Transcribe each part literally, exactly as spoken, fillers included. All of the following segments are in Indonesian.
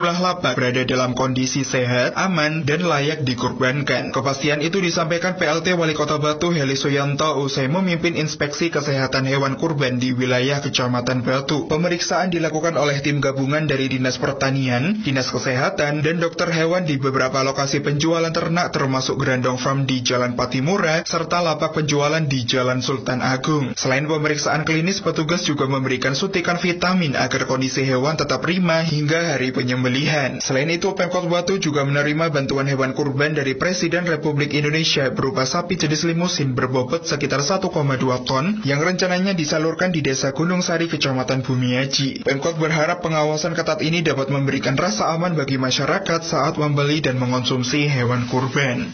lapak berada dalam kondisi sehat, aman, dan layak dikurbankan. Kepastian itu disampaikan P L T Wali Kota Batu Heli Suyanto usai memimpin inspeksi kesehatan hewan kurban di wilayah Kecamatan Batu. Pemeriksaan dilakukan oleh tim gabungan dari Dinas Pertanian, Dinas Kesehatan, dan dokter hewan di beberapa lokasi penjualan ternak termasuk Grandong Farm di Jalan Patimura, serta lapak penjualan di Jalan Sultan Agung. Selain pemeriksaan klinis, petugas juga memberikan suntikan vitamin agar kondisi hewan tetap prima hingga hari penyembelihan. Selain itu, Pemkot Batu juga menerima bantuan hewan kurban dari Presiden Republik Indonesia berupa sapi jenis limusin berbobot sekitar satu koma dua ton yang rencananya disalurkan di Desa Gunung Sari, Kecamatan Bumiaji. Pemkot berharap pengawasan ketat ini dapat memberikan rasa aman bagi masyarakat saat membeli dan mengonsumsi hewan kurban.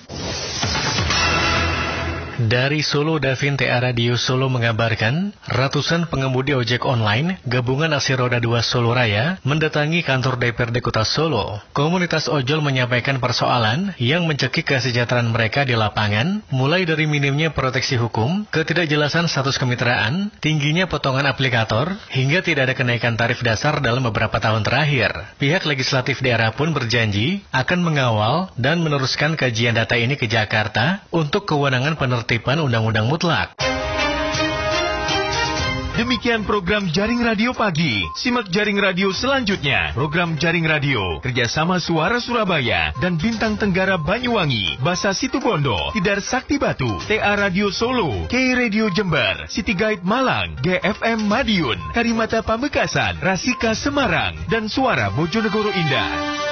Dari Solo, Davin T A Radio Solo mengabarkan, ratusan pengemudi ojek online gabungan Aksi Roda dua Solo Raya mendatangi kantor D P R D Kota Solo. Komunitas ojol menyampaikan persoalan yang mencekik kesejahteraan mereka di lapangan, mulai dari minimnya proteksi hukum, ketidakjelasan status kemitraan, tingginya potongan aplikator, hingga tidak ada kenaikan tarif dasar dalam beberapa tahun terakhir. Pihak legislatif daerah pun berjanji akan mengawal dan meneruskan kajian data ini ke Jakarta untuk kewenangan penertiban Tipan undang-undang mutlak. Demikian program Jaring Radio Pagi. Simak Jaring Radio selanjutnya. Program Jaring Radio kerjasama Suara Surabaya dan Bintang Tenggara Banyuwangi, Basa Situbondo, Tidar Sakti Batu, T A Radio Solo, K Radio Jember, City Guide Malang, G F M Madiun, Karimata Pamekasan, Rasika Semarang, dan Suara Bojonegoro Indah.